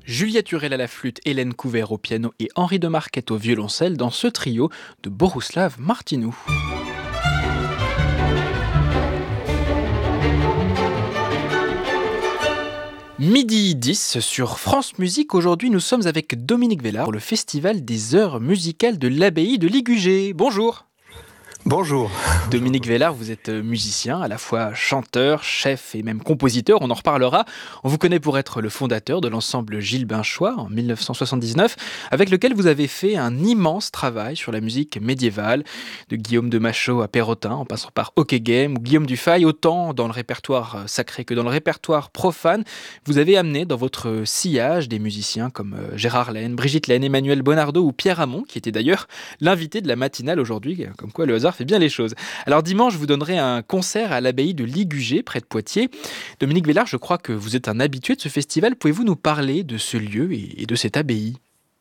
Juliette Hurel à la flûte, Hélène Couvert au piano et Henri de Marquette au violoncelle dans ce trio de Boroslav Martinou. Midi 10 sur France Musique. Aujourd'hui, nous sommes avec Dominique Vellard pour le Festival des Heures Musicales de l'Abbaye de Ligugé. Bonjour. Bonjour. Dominique Vellard, vous êtes musicien, à la fois chanteur, chef et même compositeur, on en reparlera. On vous connaît pour être le fondateur de l'ensemble Gilles Binchois en 1979, avec lequel vous avez fait un immense travail sur la musique médiévale, de Guillaume de Machaut à Perrotin, en passant par Hockey Game ou Guillaume Dufay, autant dans le répertoire sacré que dans le répertoire profane. Vous avez amené dans votre sillage des musiciens comme Gérard Laine, Brigitte Laine, Emmanuel Bonardo ou Pierre Hamon, qui était d'ailleurs l'invité de la matinale aujourd'hui, comme quoi le hasard fait bien les choses. Alors dimanche, vous donnerez un concert à l'abbaye de Ligugé, près de Poitiers. Dominique Vellard, je crois que vous êtes un habitué de ce festival. Pouvez-vous nous parler de ce lieu et de cette abbaye ?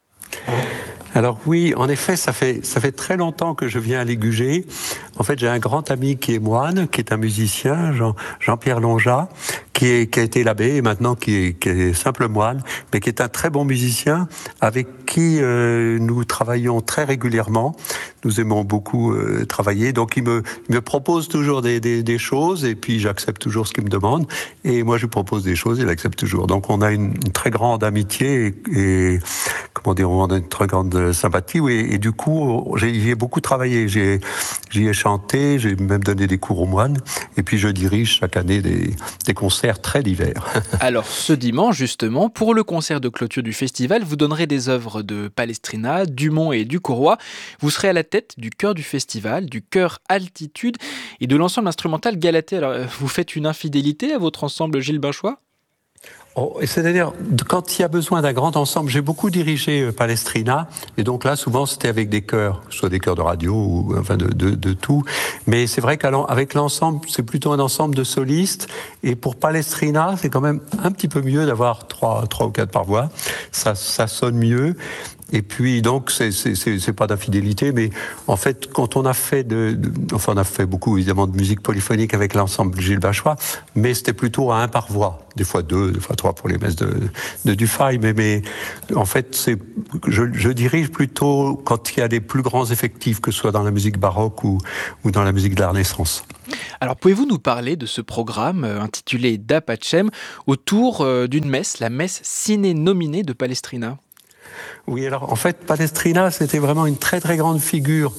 Alors oui, en effet, ça fait très longtemps que je viens à Ligugé. En fait, j'ai un grand ami qui est moine, qui est un musicien, Jean-Pierre Longat, qui a été l'abbé et maintenant qui est simple moine, mais qui est un très bon musicien avec qui nous travaillons très régulièrement. Nous aimons beaucoup travailler, donc il me propose toujours des choses et puis j'accepte toujours ce qu'il me demande. Et moi, je lui propose des choses, il accepte toujours. Donc on a une très grande amitié et comment dire, on a une très grande sympathie. Oui, et du coup, j'y ai beaucoup travaillé. J'y ai chanté, j'ai même donné des cours aux moines. Et puis je dirige chaque année des concerts très divers. Alors ce dimanche, justement, pour le concert de clôture du festival, vous donnerez des œuvres de Palestrina, Dumont et Ducoroy. Vous serez à la tête du chœur du festival, du chœur Altitude et de l'ensemble instrumental Galatée. Alors vous faites une infidélité à votre ensemble Gilles Binchois ? C'est-à-dire, quand il y a besoin d'un grand ensemble, j'ai beaucoup dirigé Palestrina, et donc là, souvent, c'était avec des chœurs, soit des chœurs de radio, ou enfin de tout. Mais c'est vrai qu'avec l'ensemble, c'est plutôt un ensemble de solistes, et pour Palestrina, c'est quand même un petit peu mieux d'avoir trois ou quatre par voix. Ça sonne mieux. Et puis donc c'est pas d'infidélité, mais en fait quand on a fait on a fait beaucoup évidemment de musique polyphonique avec l'ensemble Gilles Binchois, mais c'était plutôt à un par voix, des fois deux, des fois trois pour les messes de Dufay, mais en fait je dirige plutôt quand il y a des plus grands effectifs, que ce soit dans la musique baroque ou dans la musique de la Renaissance. Alors pouvez-vous nous parler de ce programme intitulé Da Pacem autour d'une messe, la messe Sine Nominée de Palestrina ? Oui, alors en fait, Palestrina, c'était vraiment une très très grande figure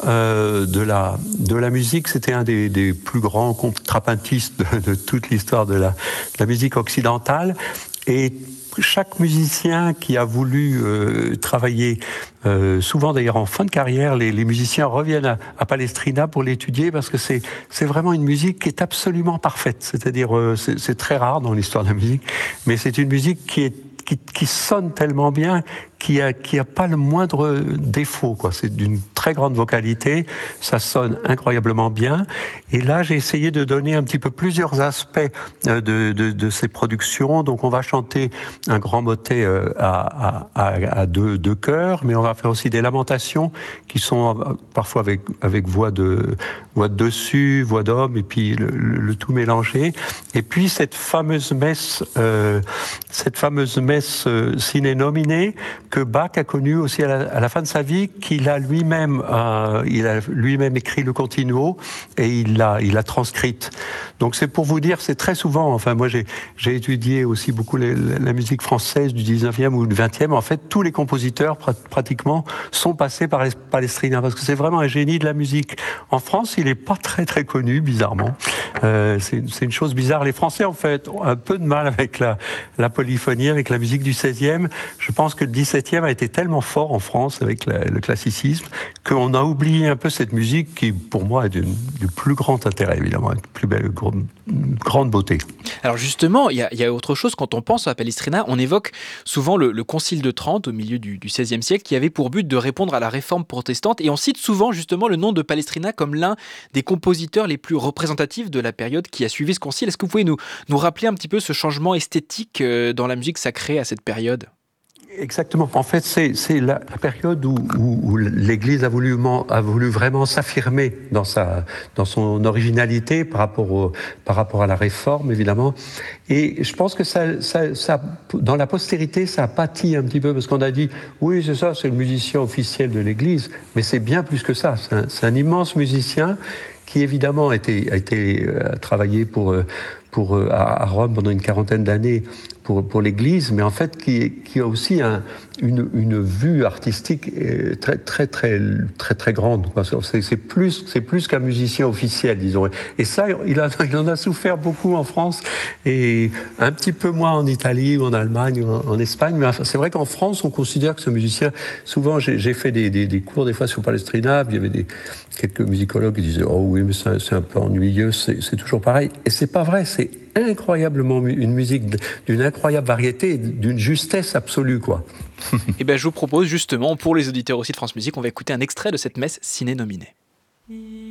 de la musique. C'était un des plus grands contrapuntistes de toute l'histoire de la musique occidentale. Et chaque musicien qui a voulu travailler, souvent d'ailleurs en fin de carrière, les musiciens reviennent à Palestrina pour l'étudier parce que c'est vraiment une musique qui est absolument parfaite. C'est-à-dire, c'est très rare dans l'histoire de la musique, mais c'est une musique qui sonne tellement bien, qui a pas le moindre défaut, quoi. C'est d'une très grande vocalité, ça sonne incroyablement bien. Et là, j'ai essayé de donner un petit peu plusieurs aspects de ces productions. Donc, on va chanter un grand motet à deux chœurs, mais on va faire aussi des lamentations qui sont parfois avec voix de dessus, voix d'homme, et puis le tout mélangé. Et puis cette fameuse messe Sine Nominée que Bach a connue aussi à la fin de sa vie, qu'il a lui-même écrit le continuo et il l'a transcrite. Donc c'est pour vous dire, c'est très souvent, enfin moi j'ai étudié aussi beaucoup la musique française du 19e ou du 20e. En fait, tous les compositeurs pratiquement sont passés par Palestrina parce que c'est vraiment un génie de la musique. En France, il est pas très très connu, bizarrement. C'est une chose bizarre. Les Français en fait ont un peu de mal avec la polyphonie, avec la musique du 16e. Je pense que le 17e a été tellement fort en France avec le classicisme qu'on a oublié un peu cette musique qui, pour moi, est du plus grand intérêt, évidemment, une plus belle, grande beauté. Alors justement, il y a autre chose. Quand on pense à Palestrina, on évoque souvent le Concile de Trente au milieu du XVIe siècle qui avait pour but de répondre à la réforme protestante, et on cite souvent justement le nom de Palestrina comme l'un des compositeurs les plus représentatifs de la période qui a suivi ce concile. Est-ce que vous pouvez nous rappeler un petit peu ce changement esthétique dans la musique sacrée à cette période ? Exactement. En fait, c'est la période où l'Église a voulu vraiment s'affirmer dans son originalité par rapport à la Réforme, évidemment. Et je pense que ça, dans la postérité, ça a pâti un petit peu parce qu'on a dit, oui, c'est ça, c'est le musicien officiel de l'Église, mais c'est bien plus que ça. C'est un immense musicien qui évidemment a été travaillé à Rome pendant une quarantaine d'années pour l'Église, mais en fait qui a aussi une vue artistique très grande. C'est plus qu'un musicien officiel, disons. Et ça, il en a souffert beaucoup en France et un petit peu moins en Italie ou en Allemagne ou en Espagne. Mais c'est vrai qu'en France, on considère que ce musicien. Souvent, j'ai fait des cours des fois sur Palestrina. Il y avait quelques musicologues qui disaient oh oui, mais c'est un peu ennuyeux. C'est toujours pareil. Et c'est pas vrai. C'est incroyablement une musique d'une incroyable variété, d'une justesse absolue, quoi. Et ben, je vous propose justement, pour les auditeurs aussi de France Musique, on va écouter un extrait de cette messe ciné nominée.